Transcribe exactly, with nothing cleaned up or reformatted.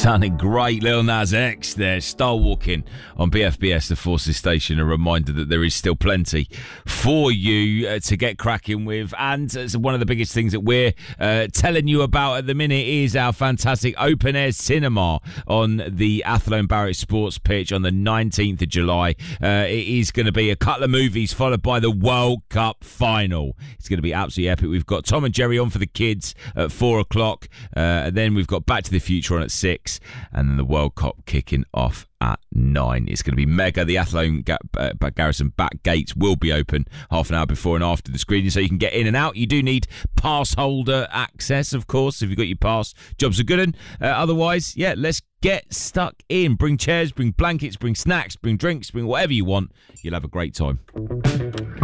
Sounding great, Lil Nas X there, Star Walking on B F B S, the Forces Station. A reminder that there is still plenty for you uh, to get cracking with. And uh, one of the biggest things that we're uh, telling you about at the minute is our fantastic open air cinema on the Athlone Barrett Sports Pitch on the nineteenth of July. Uh, it is going to be a couple of movies followed by the World Cup final. It's going to be absolutely epic. We've got Tom and Jerry on for the kids at four o'clock. Uh, and then we've got Back to the Future on at six. And then the World Cup kicking off at nine. It's going to be mega. The Athlone Ga- uh, Garrison back gates will be open half an hour before and after the screening, so you can get in and out. You do need pass holder access, of course. If you've got your pass, jobs are good. And uh, otherwise, yeah, let's get stuck in. Bring chairs, bring blankets, bring snacks, bring drinks, bring whatever you want. You'll have a great time.